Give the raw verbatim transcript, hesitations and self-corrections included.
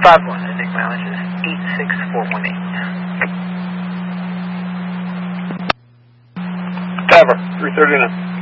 five one, ending mileage is eight six four one eight. Tower, three thirty-nine.